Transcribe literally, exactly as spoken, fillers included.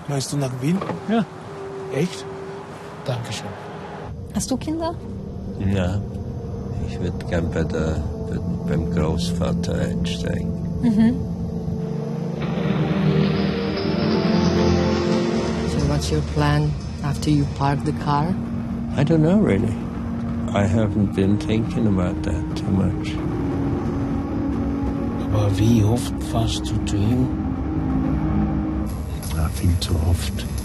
Meinst du nach Wien? Ja. Echt? Dankeschön. Hast du Kinder? Ja, ich würde gern bei der, bei, beim Großvater einsteigen. Mhm. So what's your plan after you park the car? I don't know really. I haven't been thinking about that too much. Aber wie oft fährst du zu ihm? Ja, viel zu oft.